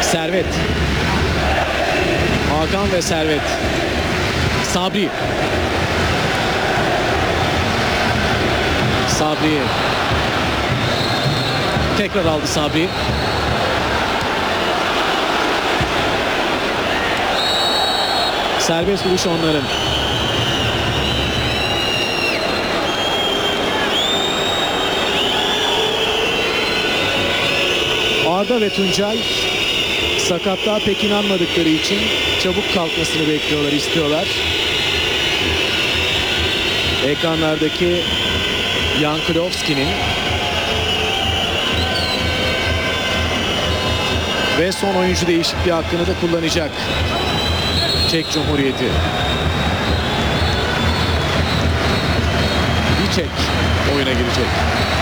Servet. Hakan ve Servet. Sabri. Sabri. Tekrar aldı Sabri. Serbest vuruş onların. Arda ve Tuncay sakatlığa pek inanmadıkları için çabuk kalkmasını bekliyorlar, istiyorlar. Ekranlardaki Jankulovski'nin ve son oyuncu değişikliği hakkını da kullanacak Çek Cumhuriyeti. Bir Çek oyuna girecek.